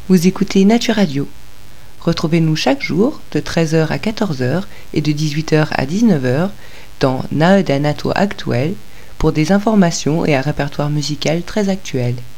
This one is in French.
Vous écoutez Nature Radio. Retrouvez-nous chaque jour de 13h à 14h et de 18h à 19h dans Nahe der Natur aktuell pour des informations et un répertoire musical très actuel.